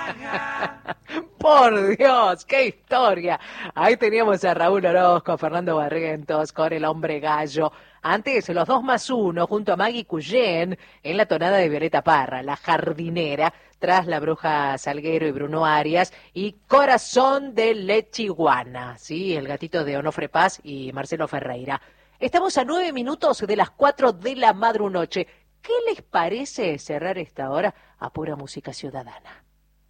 Por Dios, qué historia. Ahí teníamos a Raúl Orozco, a Fernando Barrientos, con El Hombre Gallo. Antes, los 2+1, junto a Maggie Cuyén, en la tonada de Violeta Parra, La Jardinera, tras La Bruja Salguero y Bruno Arias, y Corazón de Lechiguana, ¿sí? El gatito de Onofre Paz y Marcelo Ferreira. Estamos a 9 minutos de las 4 de la madrunoche. ¿Qué les parece cerrar esta hora a pura música ciudadana?